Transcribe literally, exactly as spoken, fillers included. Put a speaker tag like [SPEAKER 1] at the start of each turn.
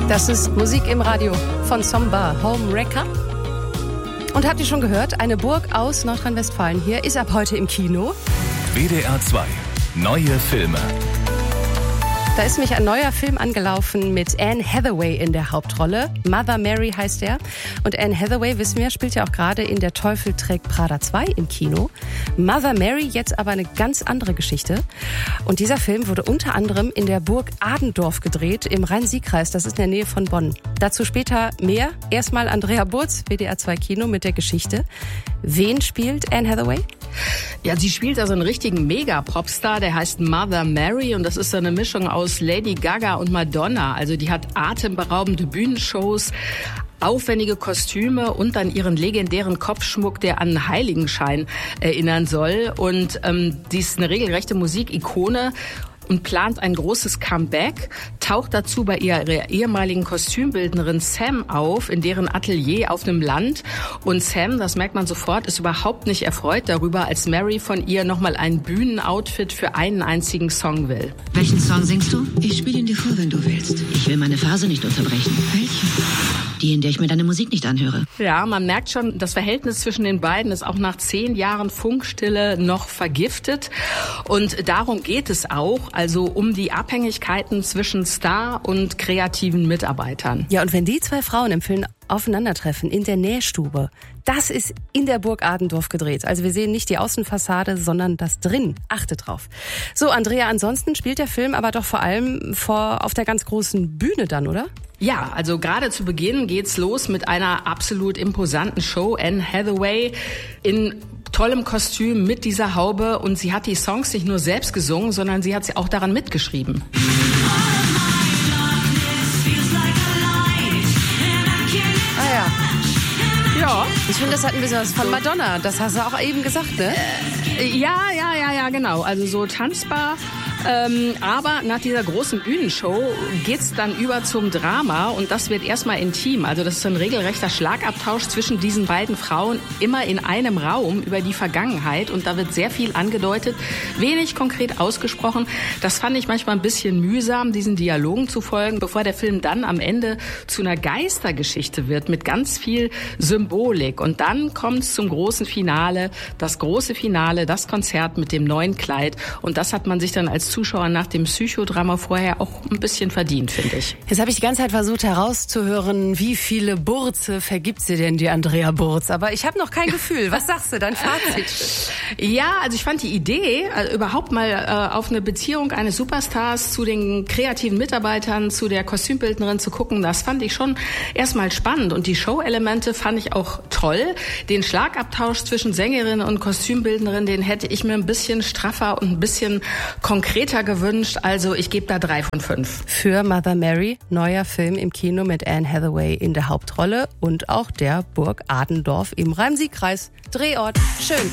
[SPEAKER 1] Das ist Musik im Radio von Somba Homewrecker. Und habt ihr schon gehört, eine Burg aus Nordrhein-Westfalen hier ist ab heute im Kino.
[SPEAKER 2] W D R zwei, neue Filme.
[SPEAKER 1] Da ist nämlich ein neuer Film angelaufen mit Anne Hathaway in der Hauptrolle. Mother Mary heißt er. Und Anne Hathaway, wissen wir, spielt ja auch gerade in Der Teufel trägt Prada zwei im Kino. Mother Mary jetzt aber eine ganz andere Geschichte. Und dieser Film wurde unter anderem in der Burg Adendorf gedreht, im Rhein-Sieg-Kreis. Das ist in der Nähe von Bonn. Dazu später mehr. Erstmal Andrea Burz, W D R zwei Kino mit der Geschichte. Wen spielt Anne Hathaway?
[SPEAKER 3] Ja, sie spielt also einen richtigen Mega-Popstar, der heißt Mother Mary und das ist so eine Mischung aus Lady Gaga und Madonna. Also die hat atemberaubende Bühnenshows, aufwendige Kostüme und dann ihren legendären Kopfschmuck, der an einen Heiligenschein erinnern soll. Und ähm, die ist eine regelrechte Musikikone und plant ein großes Comeback, taucht dazu bei ihrer ehemaligen Kostümbildnerin Sam auf, in deren Atelier auf einem Land. Und Sam, das merkt man sofort, ist überhaupt nicht erfreut darüber, als Mary von ihr nochmal ein Bühnenoutfit für einen einzigen Song will.
[SPEAKER 4] Welchen Song singst du? Ich spiele ihn dir vor, wenn du willst. Ich will meine Phase nicht unterbrechen. Welchen? Die, in der ich mir deine Musik nicht anhöre.
[SPEAKER 3] Ja, man merkt schon, das Verhältnis zwischen den beiden ist auch nach zehn Jahren Funkstille noch vergiftet. Und darum geht es auch, also um die Abhängigkeiten zwischen Star und kreativen Mitarbeitern.
[SPEAKER 1] Ja, und wenn die zwei Frauen im Film aufeinandertreffen in der Nähstube, das ist in der Burg Adendorf gedreht. Also wir sehen nicht die Außenfassade, sondern das drin. Achte drauf. So, Andrea, ansonsten spielt der Film aber doch vor allem vor, auf der ganz großen Bühne dann, oder?
[SPEAKER 3] Ja, also gerade zu Beginn geht's los mit einer absolut imposanten Show. Anne Hathaway in tollem Kostüm mit dieser Haube und sie hat die Songs nicht nur selbst gesungen, sondern sie hat sie auch daran mitgeschrieben.
[SPEAKER 1] Ah ja.
[SPEAKER 3] Ja.
[SPEAKER 1] Ich finde, das hat ein bisschen was von Madonna. Das hast du auch eben gesagt, ne?
[SPEAKER 3] Äh, ja, ja, ja, ja, genau. Also so tanzbar. Ähm, aber nach dieser großen Bühnenshow geht's dann über zum Drama und das wird erstmal intim. Also das ist ein regelrechter Schlagabtausch zwischen diesen beiden Frauen, immer in einem Raum über die Vergangenheit und da wird sehr viel angedeutet, wenig konkret ausgesprochen. Das fand ich manchmal ein bisschen mühsam, diesen Dialogen zu folgen, bevor der Film dann am Ende zu einer Geistergeschichte wird mit ganz viel Symbolik. Und dann kommt's zum großen Finale, das große Finale, das Konzert mit dem neuen Kleid und das hat man sich dann als Zuschauer nach dem Psychodrama vorher auch ein bisschen verdient, finde ich.
[SPEAKER 1] Jetzt habe ich die ganze Zeit versucht herauszuhören, wie viele Burze vergibt sie denn, die Andrea Burz? Aber ich habe noch kein Gefühl. Was sagst du, dein Fazit?
[SPEAKER 3] Ja, also ich fand die Idee, also überhaupt mal äh, auf eine Beziehung eines Superstars zu den kreativen Mitarbeitern, zu der Kostümbildnerin zu gucken, das fand ich schon erstmal spannend. Und die Show-Elemente fand ich auch toll. Den Schlagabtausch zwischen Sängerin und Kostümbildnerin, den hätte ich mir ein bisschen straffer und ein bisschen konkreter gewünscht, also ich gebe da drei von fünf.
[SPEAKER 1] Für Mother Mary, neuer Film im Kino mit Anne Hathaway in der Hauptrolle und auch der Burg Adendorf im Rhein-Sieg-Kreis. Drehort, schön.